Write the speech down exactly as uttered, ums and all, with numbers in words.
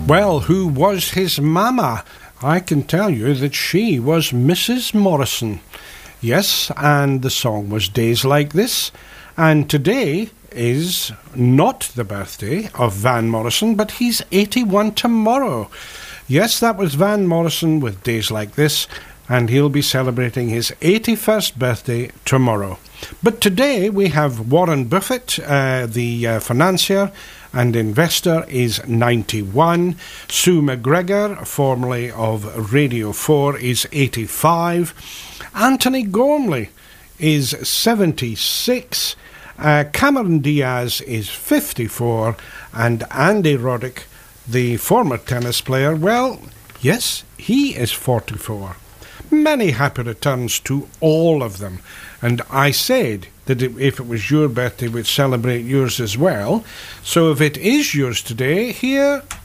Well, who was his mama? I can tell you that she was Missus Morrison. Yes, and the song was Days Like This. And today is not the birthday of Van Morrison, but he's eighty-one tomorrow. Yes, that was Van Morrison with Days Like This, and he'll be celebrating his eighty-first birthday tomorrow. But today we have Warren Buffett, uh, the uh, financier and investor, is ninety-one. Sue McGregor, formerly of Radio four, is eighty-five. Anthony Gormley is seventy-six. Uh, Cameron Diaz is fifty-four. And Andy Roddick, the former tennis player, well, yes, he is forty-four. Many happy returns to all of them. And I said that if it was your birthday, we'd celebrate yours as well. So if it is yours today, here